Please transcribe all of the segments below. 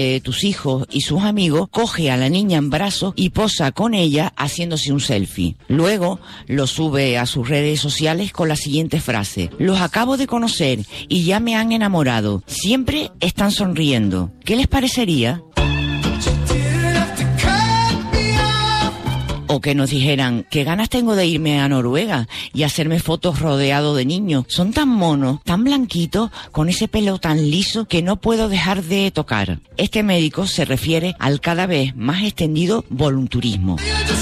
tus hijos y sus amigos, coge a la niña en brazos y posa con ella haciéndose un selfie. Luego lo sube a sus redes sociales con la siguiente frase: los acabo de conocer y ya me han enamorado. Siempre están sonriendo. ¿Qué les parecería? O que nos dijeran: qué ganas tengo de irme a Noruega y hacerme fotos rodeado de niños. Son tan monos, tan blanquitos, con ese pelo tan liso que no puedo dejar de tocar. Este médico se refiere al cada vez más extendido volunturismo.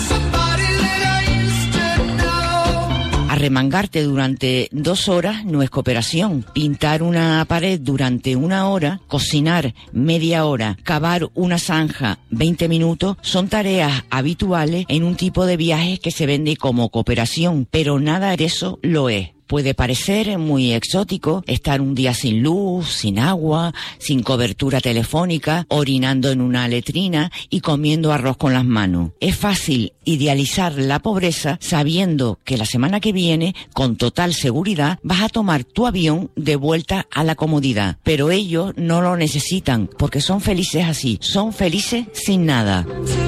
Arremangarte durante 2 horas no es cooperación. Pintar una pared durante 1 hora, cocinar media hora, cavar una zanja 20 minutos son tareas habituales en un tipo de viajes que se vende como cooperación, pero nada de eso lo es. Puede parecer muy exótico estar un día sin luz, sin agua, sin cobertura telefónica, orinando en una letrina y comiendo arroz con las manos. Es fácil idealizar la pobreza sabiendo que la semana que viene, con total seguridad, vas a tomar tu avión de vuelta a la comodidad. Pero ellos no lo necesitan porque son felices así, son felices sin nada.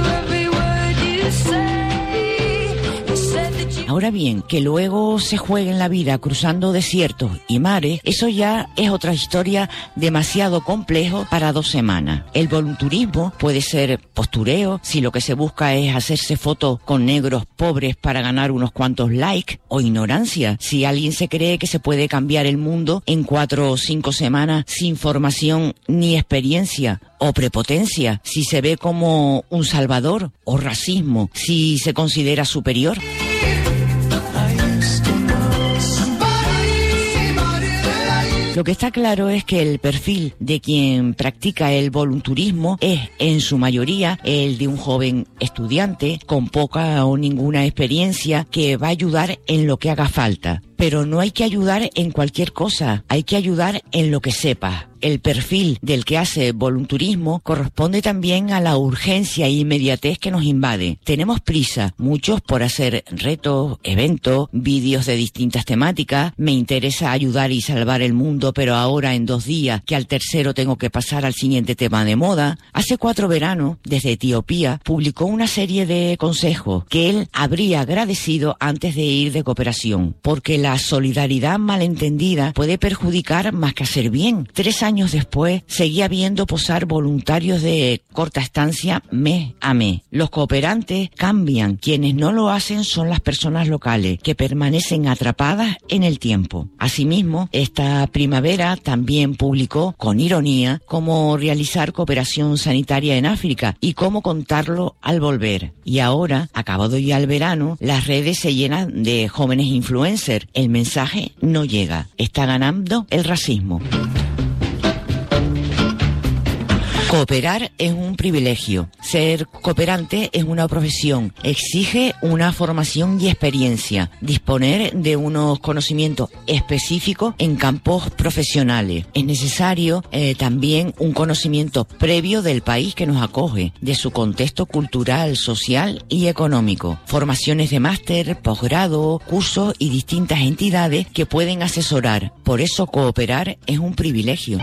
Ahora bien, que luego se juegue en la vida cruzando desiertos y mares, eso ya es otra historia demasiado complejo para 2 semanas. El volunturismo puede ser postureo, si lo que se busca es hacerse fotos con negros pobres para ganar unos cuantos likes, o ignorancia, si alguien se cree que se puede cambiar el mundo en 4 o 5 semanas sin formación ni experiencia, o prepotencia, si se ve como un salvador, o racismo, si se considera superior. Lo que está claro es que el perfil de quien practica el volunturismo es, en su mayoría, el de un joven estudiante con poca o ninguna experiencia que va a ayudar en lo que haga falta. Pero no hay que ayudar en cualquier cosa, hay que ayudar en lo que sepas. El perfil del que hace volunturismo corresponde también a la urgencia e inmediatez que nos invade. Tenemos prisa, muchos, por hacer retos, eventos, vídeos de distintas temáticas. Me interesa ayudar y salvar el mundo, pero ahora en 2 días, que al tercero tengo que pasar al siguiente tema de moda. Hace 4 veranos, desde Etiopía, publicó una serie de consejos que él habría agradecido antes de ir de cooperación, porque la solidaridad malentendida puede perjudicar más que hacer bien. 3 años después, seguía viendo posar voluntarios de corta estancia mes a mes. Los cooperantes cambian. Quienes no lo hacen son las personas locales, que permanecen atrapadas en el tiempo. Asimismo, esta primavera también publicó, con ironía, cómo realizar cooperación sanitaria en África y cómo contarlo al volver. Y ahora, acabado ya el verano, las redes se llenan de jóvenes influencers. El mensaje no llega. Está ganando el racismo. Cooperar es un privilegio. Ser cooperante es una profesión. Exige una formación y experiencia. Disponer de unos conocimientos específicos en campos profesionales. Es necesario también un conocimiento previo del país que nos acoge, de su contexto cultural, social y económico. Formaciones de máster, posgrado, cursos y distintas entidades que pueden asesorar. Por eso cooperar es un privilegio.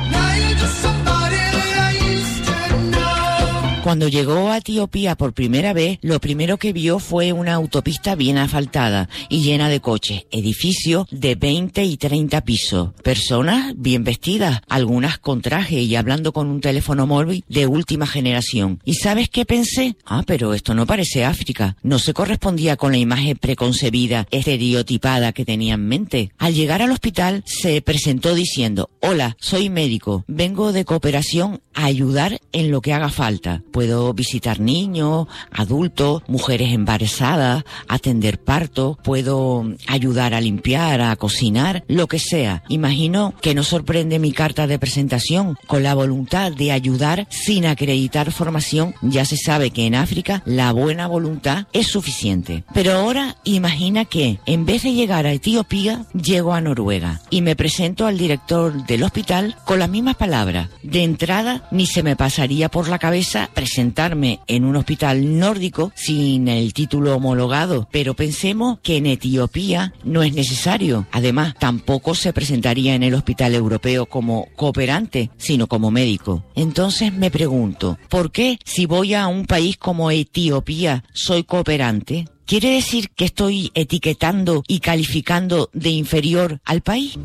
Cuando llegó a Etiopía por primera vez, lo primero que vio fue una autopista bien asfaltada y llena de coches, edificios de 20 y 30 pisos, personas bien vestidas, algunas con traje y hablando con un teléfono móvil de última generación. ¿Y sabes qué pensé? Pero esto no parece África. No se correspondía con la imagen preconcebida, estereotipada que tenía en mente. Al llegar al hospital, se presentó diciendo: hola, soy médico, vengo de cooperación a ayudar en lo que haga falta. Puedo visitar niños, adultos, mujeres embarazadas, atender partos, puedo ayudar a limpiar, a cocinar, lo que sea. Imagino que no sorprende mi carta de presentación. Con la voluntad de ayudar sin acreditar formación, ya se sabe que en África la buena voluntad es suficiente. Pero ahora imagina que, en vez de llegar a Etiopía, llego a Noruega y me presento al director del hospital con las mismas palabras. De entrada, ni se me pasaría por la cabeza presentarme en un hospital nórdico sin el título homologado, pero pensemos que en Etiopía no es necesario. Además, tampoco se presentaría en el hospital europeo como cooperante, sino como médico. Entonces me pregunto, ¿por qué si voy a un país como Etiopía soy cooperante? ¿Quiere decir que estoy etiquetando y calificando de inferior al país?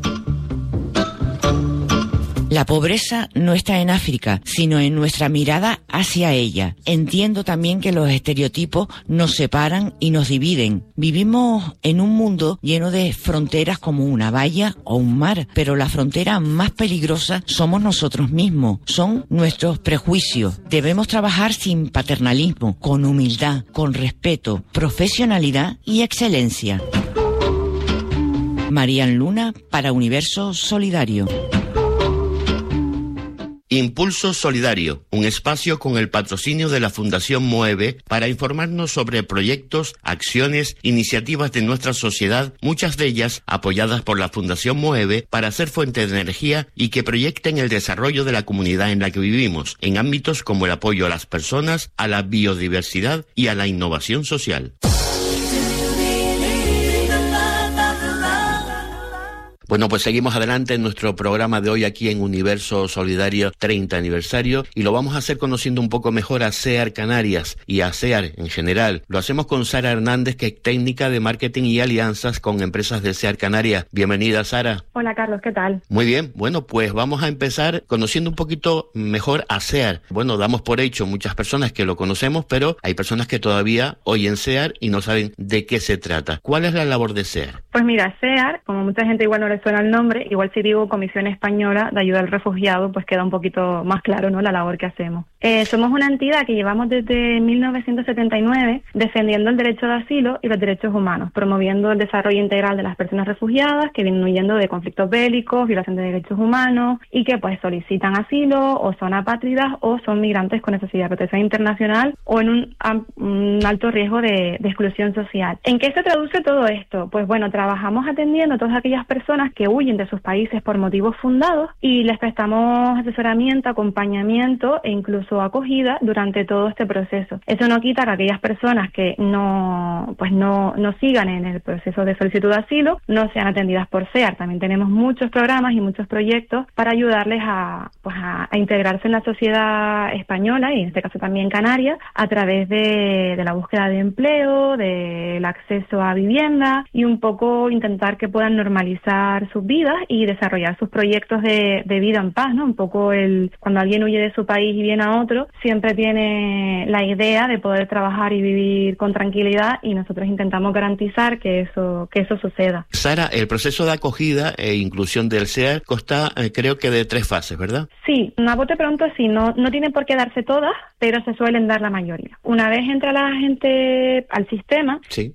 La pobreza no está en África, sino en nuestra mirada hacia ella. Entiendo también que los estereotipos nos separan y nos dividen. Vivimos en un mundo lleno de fronteras como una valla o un mar, pero la frontera más peligrosa somos nosotros mismos, son nuestros prejuicios. Debemos trabajar sin paternalismo, con humildad, con respeto, profesionalidad y excelencia. Marian Luna para Universo Solidario. Impulso Solidario, un espacio con el patrocinio de la Fundación Moeve para informarnos sobre proyectos, acciones, iniciativas de nuestra sociedad, muchas de ellas apoyadas por la Fundación Moeve para ser fuente de energía y que proyecten el desarrollo de la comunidad en la que vivimos, en ámbitos como el apoyo a las personas, a la biodiversidad y a la innovación social. Bueno, pues seguimos adelante en nuestro programa de hoy aquí en Universo Solidario 30 aniversario y lo vamos a hacer conociendo un poco mejor a SEAR Canarias y a SEAR en general. Lo hacemos con Sara Hernández, que es técnica de marketing y alianzas con empresas de SEAR Canarias. Bienvenida, Sara. Hola, Carlos, ¿qué tal? Muy bien, bueno, pues vamos a empezar conociendo un poquito mejor a SEAR. Bueno, damos por hecho muchas personas que lo conocemos, pero hay personas que todavía oyen SEAR y no saben de qué se trata. ¿Cuál es la labor de SEAR? Pues mira, SEAR, como mucha gente igual no le suena el nombre, igual si digo Comisión Española de Ayuda al Refugiado, pues queda un poquito más claro, ¿no?, la labor que hacemos. Somos una entidad que llevamos desde 1979 defendiendo el derecho de asilo y los derechos humanos, promoviendo el desarrollo integral de las personas refugiadas que vienen huyendo de conflictos bélicos, violación de derechos humanos y que pues solicitan asilo o son apátridas o son migrantes con necesidad de protección internacional o en un alto riesgo de exclusión social. ¿En qué se traduce todo esto? Pues bueno, trabajamos atendiendo a todas aquellas personas que huyen de sus países por motivos fundados y les prestamos asesoramiento, acompañamiento e incluso acogida durante todo este proceso. Eso no quita que aquellas personas que no sigan en el proceso de solicitud de asilo no sean atendidas por SEAR. También tenemos muchos programas y muchos proyectos para ayudarles a integrarse en la sociedad española y en este caso también canaria a través de la búsqueda de empleo, del acceso a vivienda y un poco intentar que puedan normalizar sus vidas y desarrollar sus proyectos de vida en paz, ¿no? Un poco cuando alguien huye de su país y viene a otro, siempre tiene la idea de poder trabajar y vivir con tranquilidad y nosotros intentamos garantizar que eso suceda. Sara, el proceso de acogida e inclusión del SEAR consta creo que de 3 fases, ¿verdad? Sí, a bote pronto sí, no tienen por qué darse todas, pero se suelen dar la mayoría. Una vez entra la gente al sistema, sí.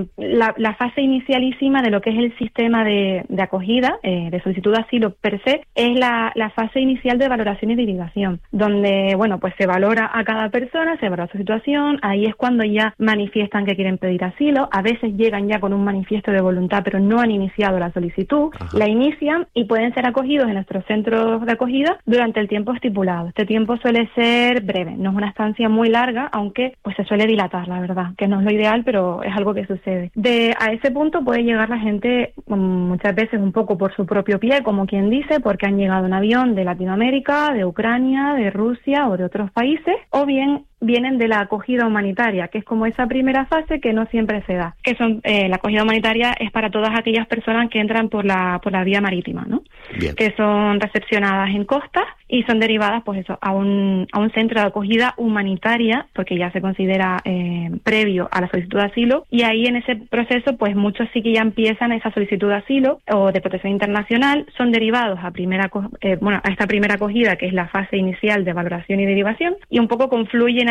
La fase inicialísima de lo que es el sistema de acogida, de solicitud de asilo per se, es la fase inicial de valoración y derivación, donde, bueno, pues se valora a cada persona, se valora su situación, ahí es cuando ya manifiestan que quieren pedir asilo, a veces llegan ya con un manifiesto de voluntad, pero no han iniciado la solicitud, Ajá. La inician y pueden ser acogidos en nuestros centros de acogida durante el tiempo estipulado. Este tiempo suele ser breve, no es una estancia muy larga, aunque pues se suele dilatar, la verdad, que no es lo ideal, pero es algo que sucede. A ese punto puede llegar la gente muchas veces un poco por su propio pie, como quien dice, porque han llegado en avión de Latinoamérica, de Ucrania, de Rusia o de otros países, o bien vienen de la acogida humanitaria, que es como esa primera fase que no siempre se da. Que son la acogida humanitaria es para todas aquellas personas que entran por la vía marítima, ¿no? Bien. Que son recepcionadas en costas y son derivadas, pues eso, a un centro de acogida humanitaria, porque ya se considera previo a la solicitud de asilo, y ahí en ese proceso, pues muchos sí que ya empiezan esa solicitud de asilo o de protección internacional, son derivados a esta primera acogida, que es la fase inicial de valoración y derivación, y un poco confluyen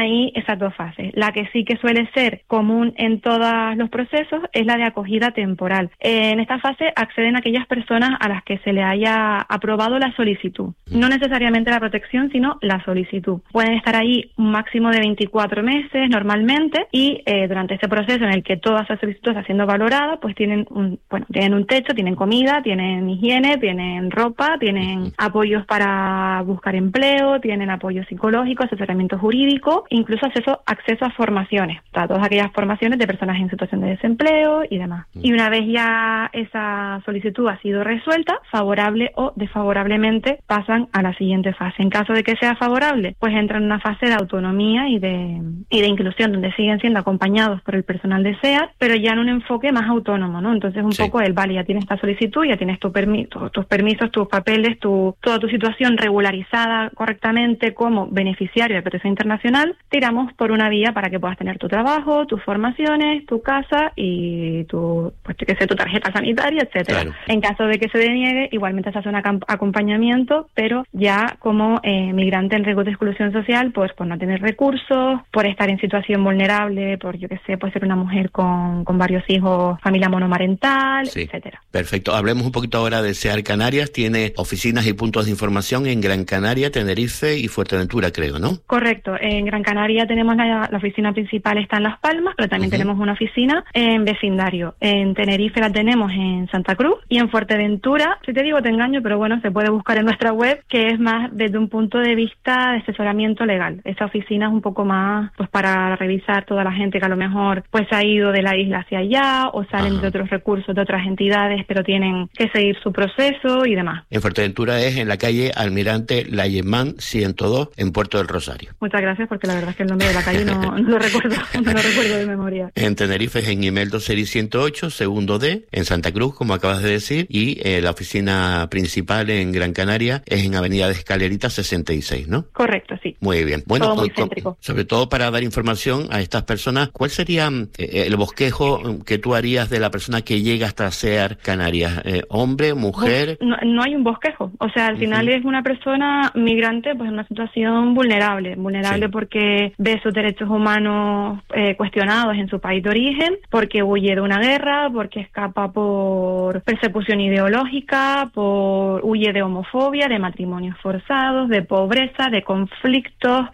ahí esas dos fases. La que sí que suele ser común en todos los procesos es la de acogida temporal. En esta fase acceden aquellas personas a las que se le haya aprobado la solicitud. No necesariamente la protección, sino la solicitud. Pueden estar ahí un máximo de 24 meses normalmente y durante este proceso en el que toda esa solicitud está siendo valorada, pues tienen un techo, tienen comida, tienen higiene, tienen ropa, tienen apoyos para buscar empleo, tienen apoyo psicológico, asesoramiento jurídico, incluso acceso a formaciones, a todas aquellas formaciones de personas en situación de desempleo y demás. Y una vez ya esa solicitud ha sido resuelta, favorable o desfavorablemente, pasan a la siguiente fase. En caso de que sea favorable, pues entran en una fase de autonomía y de inclusión, donde siguen siendo acompañados por el personal de SEAT, pero ya en un enfoque más autónomo, ¿no? Entonces poco vale, ya tienes esta solicitud, ya tienes tus permisos, tus papeles, toda tu situación regularizada correctamente como beneficiario de protección internacional, tiramos por una vía para que puedas tener tu trabajo, tus formaciones, tu casa y tu tarjeta sanitaria, etcétera. Claro. En caso de que se deniegue, igualmente se hace un acompañamiento, pero ya como migrante en riesgo de exclusión social, pues por no tener recursos, por estar en situación vulnerable, puede ser una mujer con varios hijos, familia monomarental, etcétera. Perfecto. Hablemos un poquito ahora de SEAT Canarias. Tiene oficinas y puntos de información en Gran Canaria, Tenerife y Fuerteventura, creo, ¿no? Correcto. En Gran Canaria tenemos la oficina principal está en Las Palmas, pero también tenemos una oficina en vecindario. En Tenerife la tenemos en Santa Cruz y en Fuerteventura, si te digo te engaño, pero bueno, se puede buscar en nuestra web, que es más desde un punto de vista de asesoramiento legal. Esa oficina es un poco más pues para revisar toda la gente que a lo mejor pues ha ido de la isla hacia allá o salen de otros recursos de otras entidades, pero tienen que seguir su proceso y demás. En Fuerteventura es en la calle Almirante Layemán 102 en Puerto del Rosario. Muchas gracias, porque la verdad es que el nombre de la calle no lo recuerdo, no lo recuerdo de memoria. En Tenerife es en Imeldo Seri 108, segundo D, en Santa Cruz, como acabas de decir, y la oficina principal en Gran Canaria es en Avenida de Escalerita 66, ¿no? Correcto, sí. Muy bien. Bueno, todo muy céntrico. Sobre todo para dar información a estas personas, ¿cuál sería el bosquejo que tú harías de la persona que llega hasta SEAT Canarias? ¿Hombre, mujer? No hay un bosquejo. O sea, al final es una persona migrante pues en una situación vulnerable porque ve sus derechos humanos cuestionados en su país de origen, porque huye de una guerra, porque escapa por persecución ideológica, huye de homofobia, de matrimonios forzados, de pobreza, de conflictos,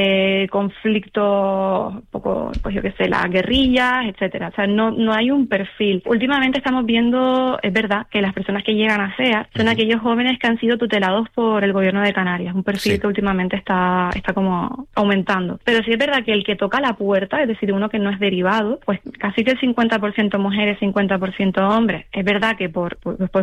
poco, pues yo qué sé, las guerrillas, etcétera. O sea, no hay un perfil. Últimamente estamos viendo, es verdad, que las personas que llegan a SEAT son aquellos jóvenes que han sido tutelados por el gobierno de Canarias, un perfil que últimamente está como aumentando. Pero sí es verdad que el que toca la puerta, es decir, uno que no es derivado, pues casi que el 50% mujeres, 50% hombres. Es verdad que por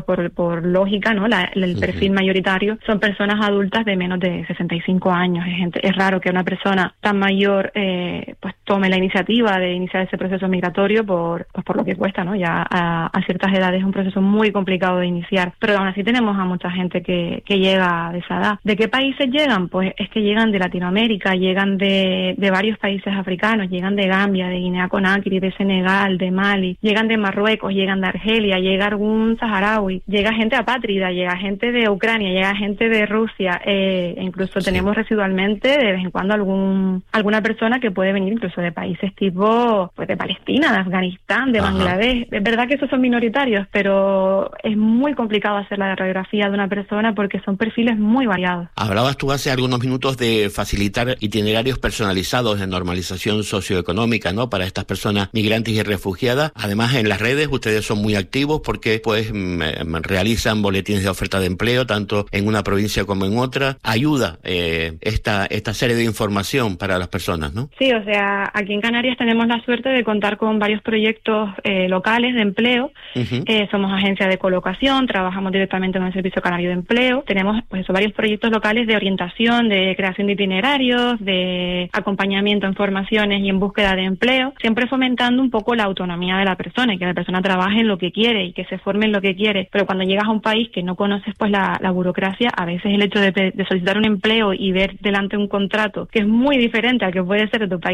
lógica, ¿no? El perfil mayoritario son personas adultas de menos de 65 años. Es raro que una persona tan mayor pues tome la iniciativa de iniciar ese proceso migratorio por lo que cuesta, ¿no? Ya a ciertas edades es un proceso muy complicado de iniciar, pero aún así tenemos a mucha gente que llega de esa edad. ¿De qué países llegan? Pues es que llegan de Latinoamérica, llegan de varios países africanos, llegan de Gambia, de Guinea-Conakry, de Senegal, de Mali, llegan de Marruecos, llegan de Argelia, llega algún saharaui, llega gente apátrida, llega gente de Ucrania, llega gente de Rusia, incluso tenemos residualmente de vez en cuando alguna persona que puede venir incluso de países tipo pues de Palestina, de Afganistán, de Bangladesh. Es verdad que esos son minoritarios, pero es muy complicado hacer la radiografía de una persona porque son perfiles muy variados. Hablabas tú hace algunos minutos de facilitar itinerarios personalizados de normalización socioeconómica, ¿no? Para estas personas migrantes y refugiadas. Además, en las redes ustedes son muy activos porque pues realizan boletines de oferta de empleo tanto en una provincia como en otra. Ayuda esta serie de información para las personas, ¿no? Sí, o sea, aquí en Canarias tenemos la suerte de contar con varios proyectos locales de empleo. Somos agencia de colocación, trabajamos directamente con el Servicio Canario de Empleo. Tenemos pues varios proyectos locales de orientación, de creación de itinerarios, de acompañamiento en formaciones y en búsqueda de empleo, siempre fomentando un poco la autonomía de la persona y que la persona trabaje en lo que quiere y que se forme en lo que quiere. Pero cuando llegas a un país que no conoces pues la burocracia, a veces el hecho de solicitar un empleo y ver delante un contrato que es muy diferente al que puede ser de tu país de origen,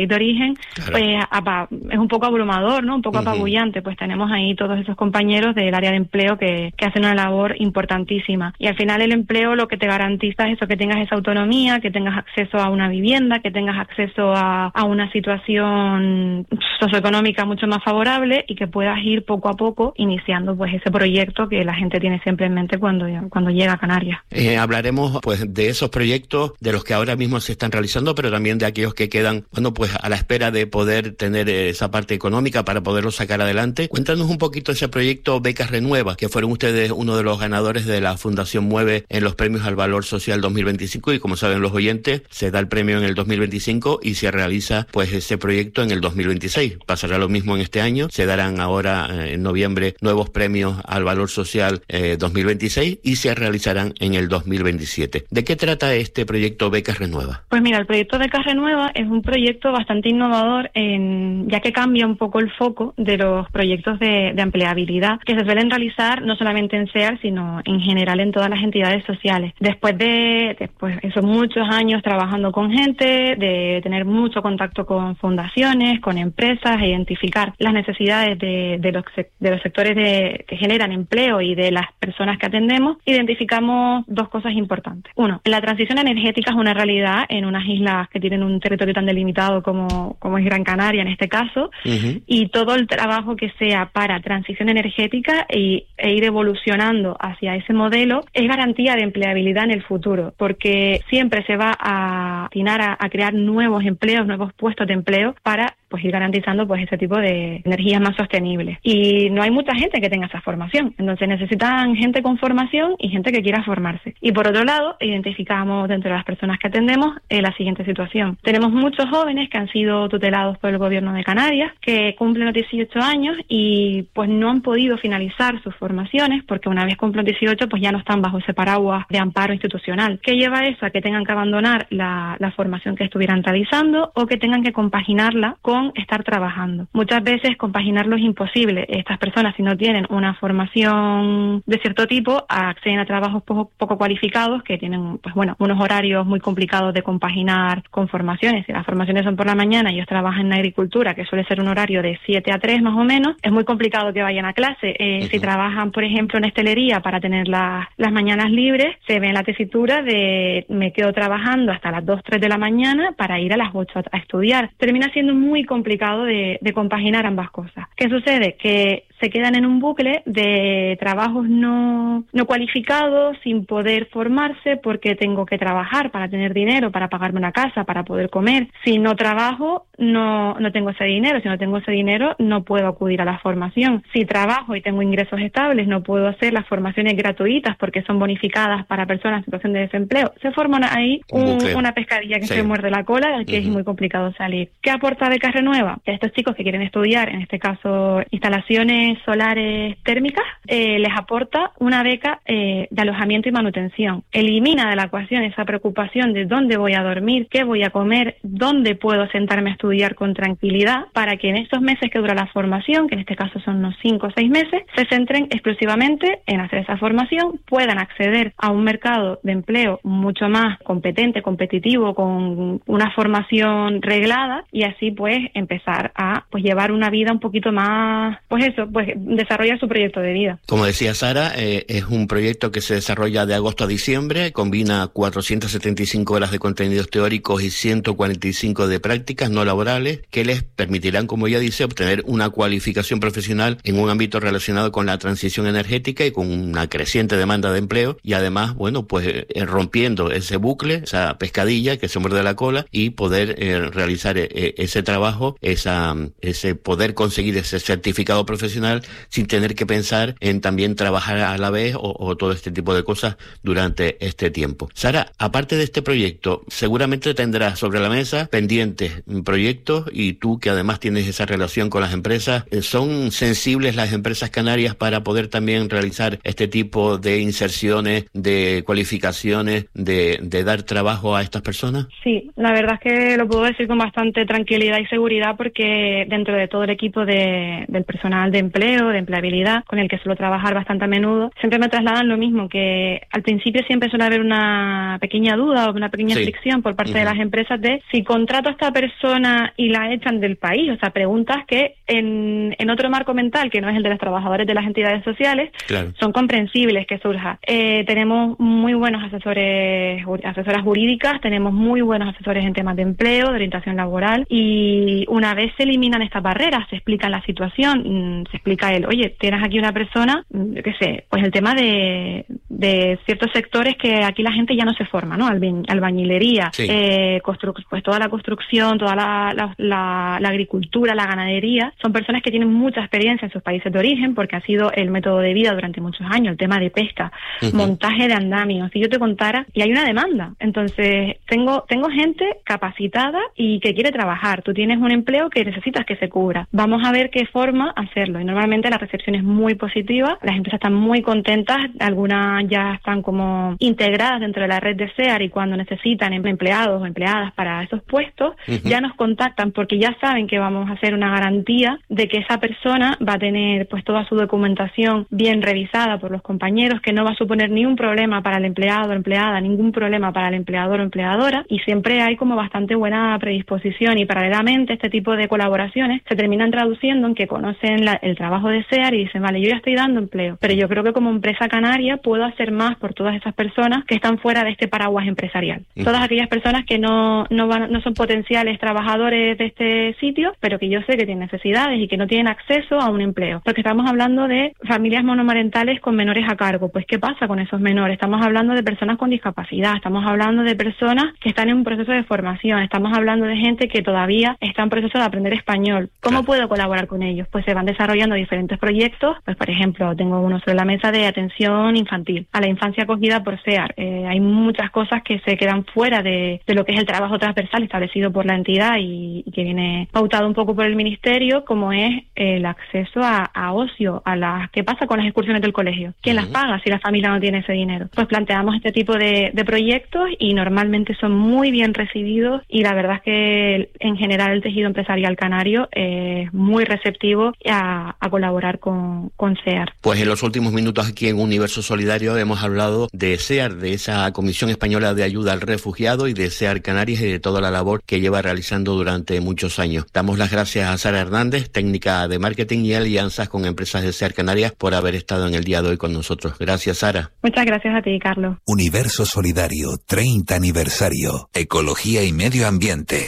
origen, claro, pues es un poco abrumador, ¿no? Un poco apabullante. Pues tenemos ahí todos esos compañeros del área de empleo que hacen una labor importantísima. Y al final el empleo lo que te garantiza es eso, que tengas esa autonomía, que tengas acceso a una vivienda, que tengas acceso a una situación socioeconómica mucho más favorable y que puedas ir poco a poco iniciando pues ese proyecto que la gente tiene siempre en mente cuando llega a Canarias. Hablaremos pues de esos proyectos, de los que ahora mismo se están realizando, pero también de aquellos que quedan, bueno, pues a la espera de poder tener esa parte económica para poderlo sacar adelante. Cuéntanos un poquito ese proyecto Becas Renueva, que fueron ustedes uno de los ganadores de la Fundación Mueve en los premios al Valor Social 2025, y como saben los oyentes, se da el premio en el 2025 y se realiza pues ese proyecto en el 2026. Pasará lo mismo en este año, se darán ahora en noviembre nuevos premios al Valor Social 2026 y se realizarán en el 2027. ¿De qué trata este proyecto Becas Renueva? Pues mira, el proyecto Becas Renueva es un proyecto bastante innovador, ya que cambia un poco el foco de los proyectos de empleabilidad que se suelen realizar no solamente en SEAR, sino en general en todas las entidades sociales. Después de esos muchos años trabajando con gente, de tener mucho contacto con fundaciones, con empresas, e identificar las necesidades de los sectores que generan empleo y de las personas que atendemos, identificamos dos cosas importantes. Uno, la transición energética es una realidad en unas islas que tienen un territorio tan delimitado como es Gran Canaria en este caso, y todo el trabajo que sea para transición energética e ir evolucionando hacia ese modelo es garantía de empleabilidad en el futuro, porque siempre se va a destinar a crear nuevos empleos, nuevos puestos de empleo para pues ir garantizando pues ese tipo de energías más sostenibles. Y no hay mucha gente que tenga esa formación, entonces necesitan gente con formación y gente que quiera formarse. Y por otro lado, identificamos dentro de las personas que atendemos la siguiente situación. Tenemos muchos jóvenes que han sido tutelados por el gobierno de Canarias, que cumplen los 18 años y pues no han podido finalizar sus formaciones porque una vez cumplen 18 pues ya no están bajo ese paraguas de amparo institucional. ¿Qué lleva eso? A que tengan que abandonar la formación que estuvieran realizando o que tengan que compaginarla con estar trabajando. Muchas veces compaginarlo es imposible. Estas personas, si no tienen una formación de cierto tipo, acceden a trabajos poco cualificados que tienen pues bueno, unos horarios muy complicados de compaginar con formaciones. Si las formaciones son por la mañana y ellos trabajan en agricultura, que suele ser un horario de 7 a 3 más o menos, es muy complicado que vayan a clase. Si trabajan, por ejemplo, en hostelería para tener las mañanas libres, se ve en la tesitura de me quedo trabajando hasta las 2, 3 de la mañana para ir a las 8 a estudiar. Termina siendo muy complicado de compaginar ambas cosas. ¿Qué sucede? Que se quedan en un bucle de trabajos no cualificados, sin poder formarse porque tengo que trabajar para tener dinero, para pagarme una casa, para poder comer. Si no trabajo, no tengo ese dinero. Si no tengo ese dinero, no puedo acudir a la formación. Si trabajo y tengo ingresos estables, no puedo hacer las formaciones gratuitas porque son bonificadas para personas en situación de desempleo. Se forma ahí una pescadilla que se muerde la cola, que es muy complicado salir. ¿Qué aporta Becas Renueva? Que a estos chicos que quieren estudiar, en este caso instalaciones solares térmicas, les aporta una beca de alojamiento y manutención. Elimina de la ecuación esa preocupación de dónde voy a dormir, qué voy a comer, dónde puedo sentarme a estudiar con tranquilidad, para que en estos meses que dura la formación, que en este caso son unos 5 o 6 meses, se centren exclusivamente en hacer esa formación, puedan acceder a un mercado de empleo mucho más competente, competitivo, con una formación reglada, y así pues empezar a pues llevar una vida un poquito más, desarrollar su proyecto de vida. Como decía Sara, es un proyecto que se desarrolla de agosto a diciembre, combina 475 horas de contenidos teóricos y 145 de prácticas no laborales que les permitirán, como ella dice, obtener una cualificación profesional en un ámbito relacionado con la transición energética y con una creciente demanda de empleo, y además, rompiendo ese bucle, esa pescadilla que se muerde la cola, y poder realizar ese trabajo, ese poder conseguir ese certificado profesional sin tener que pensar en también trabajar a la vez o todo este tipo de cosas durante este tiempo. Sara, aparte de este proyecto, seguramente tendrás sobre la mesa pendientes proyectos, y tú que además tienes esa relación con las empresas, ¿son sensibles las empresas canarias para poder también realizar este tipo de inserciones, de cualificaciones, de dar trabajo a estas personas? Sí, la verdad es que lo puedo decir con bastante tranquilidad y seguridad, porque dentro de todo el equipo del personal de empleo, de empleabilidad, con el que suelo trabajar bastante a menudo, siempre me trasladan lo mismo, que al principio siempre suele haber una pequeña duda o una pequeña fricción por parte de las empresas de si contrato a esta persona y la echan del país, o sea, preguntas que en otro marco mental, que no es el de los trabajadores de las entidades sociales, son comprensibles que surja. Tenemos muy buenos asesoras jurídicas, tenemos muy buenos asesores en temas de empleo, de orientación laboral, y una vez se eliminan estas barreras, se explica la situación, se explica oye, tienes aquí una persona, yo qué sé, pues el tema de ciertos sectores que aquí la gente ya no se forma, ¿no? Albañilería, pues toda la construcción, toda la agricultura, la ganadería, son personas que tienen mucha experiencia en sus países de origen porque ha sido el método de vida durante muchos años, el tema de pesca, montaje de andamios. Si yo te contara, y hay una demanda, entonces tengo gente capacitada y que quiere trabajar. Tú tienes un empleo que necesitas que se cubra. Vamos a ver qué forma hacerlo. Y normalmente la recepción es muy positiva, las empresas están muy contentas, algunas ya están como integradas dentro de la red de SEAR y cuando necesitan empleados o empleadas para esos puestos, ya nos contactan porque ya saben que vamos a hacer una garantía de que esa persona va a tener pues toda su documentación bien revisada por los compañeros, que no va a suponer ni un problema para el empleado o empleada, ningún problema para el empleador o empleadora, y siempre hay como bastante buena predisposición, y paralelamente este tipo de colaboraciones se terminan traduciendo en que conocen el trabajo de SEAR y dicen, vale, yo ya estoy dando empleo, pero yo creo que como empresa canaria puedo hacer más por todas esas personas que están fuera de este paraguas empresarial. Todas aquellas personas que no son potenciales trabajadores de este sitio, pero que yo sé que tienen necesidades y que no tienen acceso a un empleo. Porque estamos hablando de familias monomarentales con menores a cargo. Pues, ¿qué pasa con esos menores? Estamos hablando de personas con discapacidad, estamos hablando de personas que están en un proceso de formación, estamos hablando de gente que todavía está en proceso de aprender español. ¿Cómo puedo colaborar con ellos? Pues se van desarrollando diferentes proyectos. Pues, por ejemplo, tengo uno sobre la mesa de atención infantil a la infancia acogida por SEAR. Hay muchas cosas que se quedan fuera de lo que es el trabajo transversal establecido por la entidad y que viene pautado un poco por el ministerio, como es el acceso a ocio, ¿qué pasa con las excursiones del colegio? ¿Quién las paga si la familia no tiene ese dinero? Pues planteamos este tipo de proyectos y normalmente son muy bien recibidos, y la verdad es que en general el tejido empresarial canario es muy receptivo a colaborar con SEAR. Pues en los últimos minutos aquí en Universo Solidario hemos hablado de SEAR, de esa Comisión Española de Ayuda al Refugiado, y de SEAR Canarias y de toda la labor que lleva realizando durante muchos años. Damos las gracias a Sara Hernández, técnica de marketing y alianzas con empresas de SEAR Canarias, por haber estado en el día de hoy con nosotros. Gracias, Sara. Muchas gracias a ti, Carlos. Universo Solidario, 30 aniversario. Ecología y medio ambiente.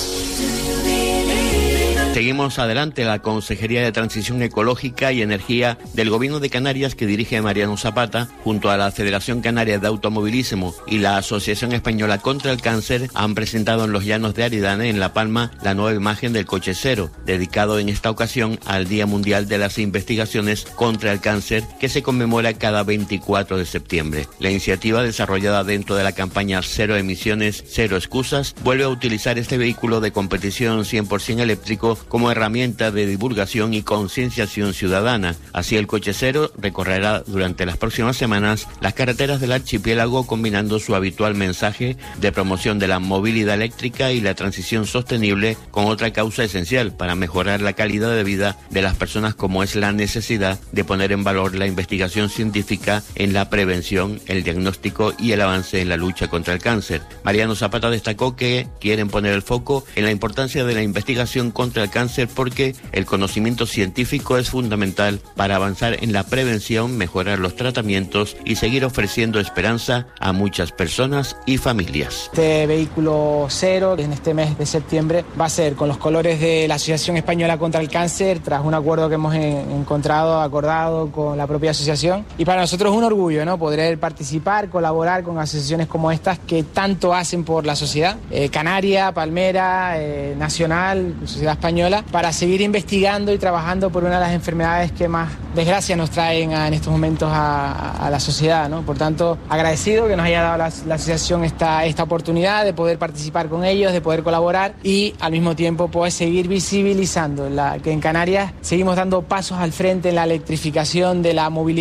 Seguimos adelante. La Consejería de Transición Ecológica y Energía del Gobierno de Canarias, que dirige Mariano Zapata, junto a la Federación Canaria de Automovilismo y la Asociación Española contra el Cáncer, han presentado en los llanos de Aridane, en La Palma, la nueva imagen del coche cero, dedicado en esta ocasión al Día Mundial de las Investigaciones contra el Cáncer, que se conmemora cada 24 de septiembre. La iniciativa, desarrollada dentro de la campaña Cero Emisiones, Cero Excusas, vuelve a utilizar este vehículo de competición 100% eléctrico como herramienta de divulgación y concienciación ciudadana. Así, el coche cero recorrerá durante las próximas semanas las carreteras del archipiélago, combinando su habitual mensaje de promoción de la movilidad eléctrica y la transición sostenible con otra causa esencial para mejorar la calidad de vida de las personas, como es la necesidad de poner en valor la investigación científica en la prevención, el diagnóstico y el avance en la lucha contra el cáncer. Mariano Zapata destacó que quieren poner el foco en la importancia de la investigación contra el cáncer, porque el conocimiento científico es fundamental para avanzar en la prevención, mejorar los tratamientos y seguir ofreciendo esperanza a muchas personas y familias. Este vehículo cero en este mes de septiembre va a ser con los colores de la Asociación Española contra el Cáncer, tras un acuerdo que hemos acordado con la propia asociación, y para nosotros es un orgullo, ¿no?, poder participar, colaborar con asociaciones como estas que tanto hacen por la sociedad canaria, palmera, nacional, sociedad española, para seguir investigando y trabajando por una de las enfermedades que más desgracia nos traen en estos momentos a la sociedad, ¿no? Por tanto, agradecido que nos haya dado la asociación esta oportunidad de poder participar con ellos, de poder colaborar y al mismo tiempo pues seguir visibilizando que en Canarias seguimos dando pasos al frente en la electrificación de la movilidad.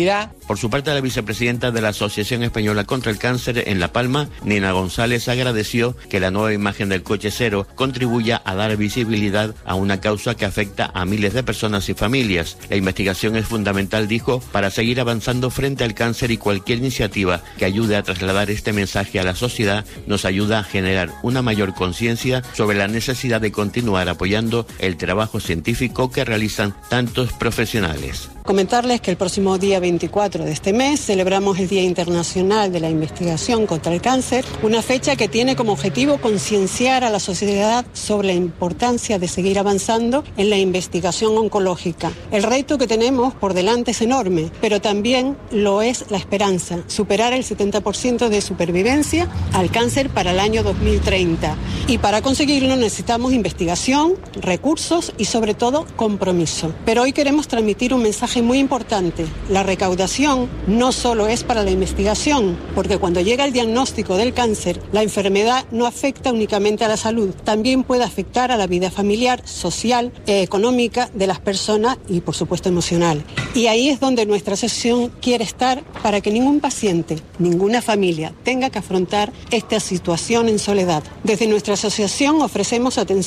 Por su parte, la vicepresidenta de la Asociación Española contra el Cáncer en La Palma, Nina González, agradeció que la nueva imagen del coche cero contribuya a dar visibilidad a una causa que afecta a miles de personas y familias. La investigación es fundamental, dijo, para seguir avanzando frente al cáncer, y cualquier iniciativa que ayude a trasladar este mensaje a la sociedad nos ayuda a generar una mayor conciencia sobre la necesidad de continuar apoyando el trabajo científico que realizan tantos profesionales. Comentarles que el próximo día 24 de este mes celebramos el Día Internacional de la Investigación contra el Cáncer, una fecha que tiene como objetivo concienciar a la sociedad sobre la importancia de seguir avanzando en la investigación oncológica. El reto que tenemos por delante es enorme, pero también lo es la esperanza, superar el 70% de supervivencia al cáncer para el año 2030. Y para conseguirlo necesitamos investigación, recursos y sobre todo compromiso. Pero hoy queremos transmitir un mensaje muy importante. La recaudación no solo es para la investigación, porque cuando llega el diagnóstico del cáncer, la enfermedad no afecta únicamente a la salud, también puede afectar a la vida familiar, social, económica de las personas y, por supuesto, emocional. Y ahí es donde nuestra asociación quiere estar, para que ningún paciente, ninguna familia tenga que afrontar esta situación en soledad. Desde nuestra asociación ofrecemos atención